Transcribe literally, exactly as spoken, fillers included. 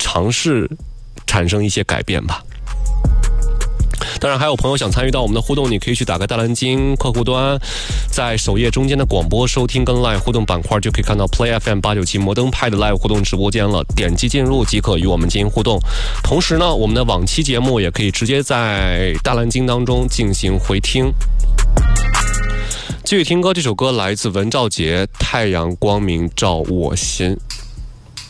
尝试产生一些改变吧。当然还有朋友想参与到我们的互动，你可以去打开大蓝鲸客户端，在首页中间的广播收听跟 Live 互动板块就可以看到 Play F M 八九七摩登派的 Live 互动直播间了，点击进入即可与我们进行互动。同时呢，我们的往期节目也可以直接在大蓝鲸当中进行回听。继续听歌，这首歌来自文兆杰，太阳光明照我心。